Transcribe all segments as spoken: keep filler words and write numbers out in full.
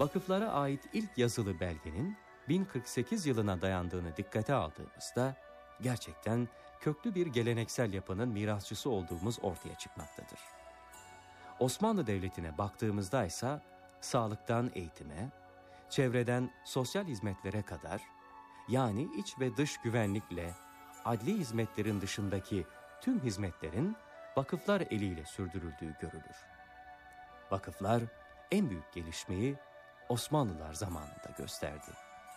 Vakıflara ait ilk yazılı belgenin bin kırk sekiz yılına dayandığını dikkate aldığımızda gerçekten köklü bir geleneksel yapının mirasçısı olduğumuz ortaya çıkmaktadır. Osmanlı Devleti'ne baktığımızda ise sağlıktan eğitime, çevreden sosyal hizmetlere kadar, yani iç ve dış güvenlikle adli hizmetlerin dışındaki tüm hizmetlerin vakıflar eliyle sürdürüldüğü görülür. Vakıflar en büyük gelişmeyi Osmanlılar zamanında gösterdi.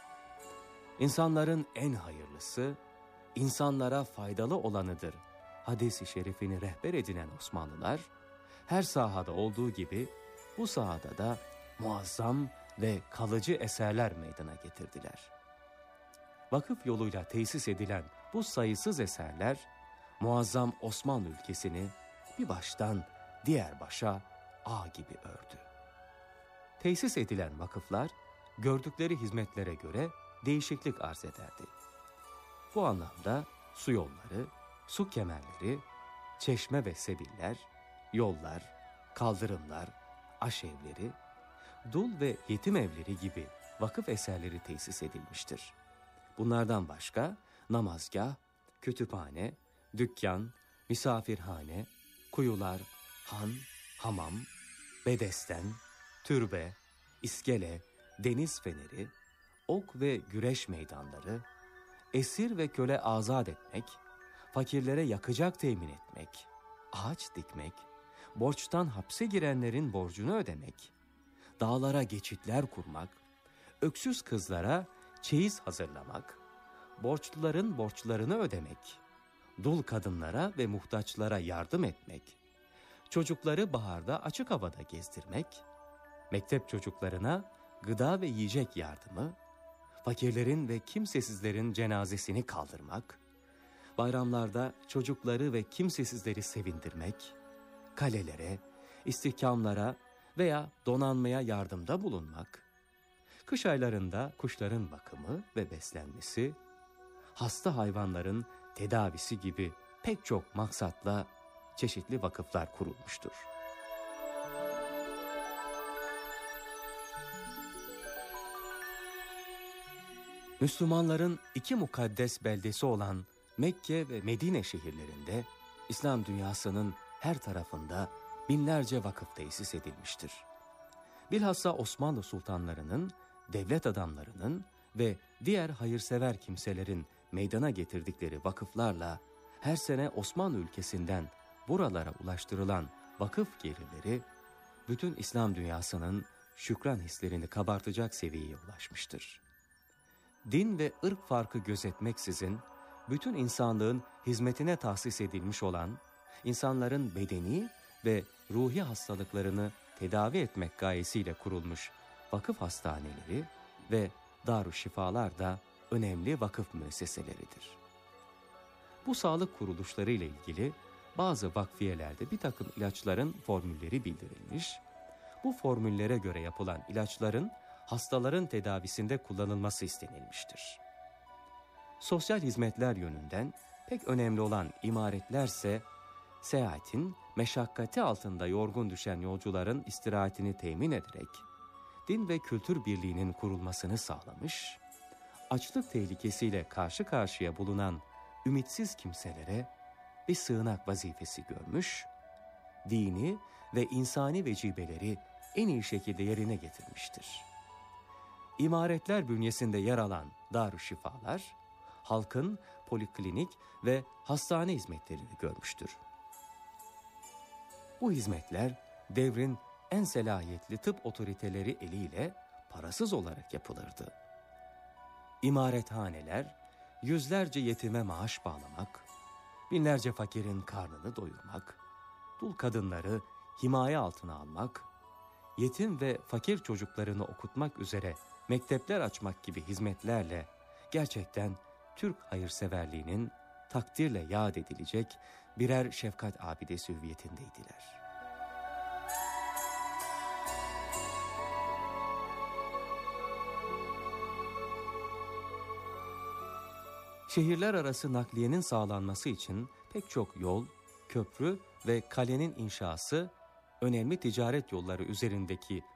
İnsanların en hayırlısı, insanlara faydalı olanıdır hadis-i şerifini rehber edinen Osmanlılar, her sahada olduğu gibi bu sahada da muazzam ve kalıcı eserler meydana getirdiler. Vakıf yoluyla tesis edilen bu sayısız eserler, muazzam Osmanlı ülkesini bir baştan diğer başa ağ gibi ördü. Tesis edilen vakıflar, gördükleri hizmetlere göre değişiklik arz ederdi. Bu anlamda su yolları, su kemerleri, çeşme ve sebiller, yollar, kaldırımlar, aşevleri, dul ve yetim evleri gibi vakıf eserleri tesis edilmiştir. Bunlardan başka namazgah, kütüphane, dükkan, misafirhane, kuyular, han, hamam, bedesten, türbe, iskele, deniz feneri, ok ve güreş meydanları, esir ve köle azat etmek, fakirlere yakacak temin etmek, ağaç dikmek, borçtan hapse girenlerin borcunu ödemek, dağlara geçitler kurmak, öksüz kızlara çeyiz hazırlamak, borçluların borçlarını ödemek, dul kadınlara ve muhtaçlara yardım etmek, çocukları baharda açık havada gezdirmek, mektep çocuklarına gıda ve yiyecek yardımı, fakirlerin ve kimsesizlerin cenazesini kaldırmak, bayramlarda çocukları ve kimsesizleri sevindirmek, kalelere, istihkamlara veya donanmaya yardımda bulunmak, kış aylarında kuşların bakımı ve beslenmesi, hasta hayvanların tedavisi gibi pek çok maksatla çeşitli vakıflar kurulmuştur. Müslümanların iki mukaddes beldesi olan Mekke ve Medine şehirlerinde İslam dünyasının her tarafında binlerce vakıf tesis edilmiştir. Bilhassa Osmanlı sultanlarının, devlet adamlarının ve diğer hayırsever kimselerin meydana getirdikleri vakıflarla her sene Osmanlı ülkesinden buralara ulaştırılan vakıf gelirleri bütün İslam dünyasının şükran hislerini kabartacak seviyeye ulaşmıştır. Din ve ırk farkı gözetmeksizin bütün insanlığın hizmetine tahsis edilmiş olan, insanların bedeni ve ruhi hastalıklarını tedavi etmek gayesiyle kurulmuş vakıf hastaneleri ve darüşşifalar da önemli vakıf müesseseleridir. Bu sağlık kuruluşları ile ilgili bazı vakfiyelerde bir takım ilaçların formülleri bildirilmiş, bu formüllere göre yapılan ilaçların hastaların tedavisinde kullanılması istenilmiştir. Sosyal hizmetler yönünden pek önemli olan imaretlerse, seyahatin meşakkati altında yorgun düşen yolcuların istirahatini temin ederek, din ve kültür birliğinin kurulmasını sağlamış, açlık tehlikesiyle karşı karşıya bulunan ümitsiz kimselere bir sığınak vazifesi görmüş, dini ve insani vecibeleri en iyi şekilde yerine getirmiştir. İmaretler bünyesinde yer alan darüşşifalar, halkın poliklinik ve hastane hizmetlerini görmüştür. Bu hizmetler devrin en selahiyetli tıp otoriteleri eliyle parasız olarak yapılırdı. İmarethaneler, yüzlerce yetime maaş bağlamak, binlerce fakirin karnını doyurmak, dul kadınları himaye altına almak, yetim ve fakir çocuklarını okutmak üzere mektepler açmak gibi hizmetlerle gerçekten Türk hayırseverliğinin takdirle yad edilecek birer şefkat abidesi hüviyetindeydiler. Şehirler arası nakliyenin sağlanması için pek çok yol, köprü ve kalenin inşası, önemli ticaret yolları üzerindeki